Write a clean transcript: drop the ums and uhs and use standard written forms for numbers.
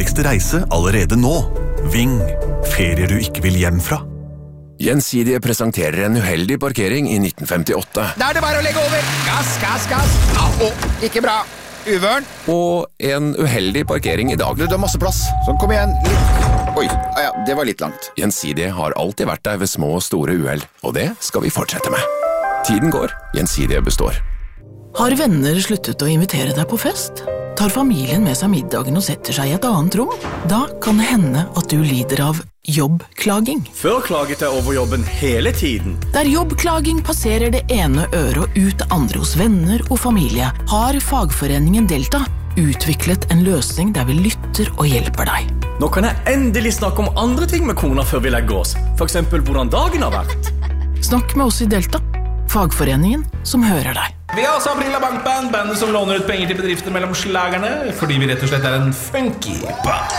koseligste reise allerede nå. Ving, ferier du ikke vil hjem fra. Gjensidige presenterer en uheldig parkering i 1958. Da det bare å legge over. Gass, gass, gass. Ikke bra. Uvørn. Og en uheldig parkering i dag. Det er masse plass. Sånn, kom igjen. Oi, ja, det var litt langt. Gjensidige har alltid vært der ved små og store uheld, og det skal vi fortsette med. Tiden går, Gjensidige består. Har venner sluttet å invitere deg på fest? Tar familien med seg middagen og setter seg i et annet rom? Da kan det hende at du lider av jobbklaging. Før klaget jeg over jobben hele tiden. Der jobbklaging passerer det ene øret og ut det andre hos venner og familie, har fagforeningen Delta utviklet en løsning der vi lytter og hjelper deg. Nå kan jeg endelig snakke om andre ting med kona før vi legger oss. For eksempel hvordan dagen har vært. Snakk med oss i Delta, fagforeningen som hører deg. Vi har også Aprila Bankband, bandet som låner ut penger til bedrifter mellom slagerne, fordi vi rett og slett er en funky band.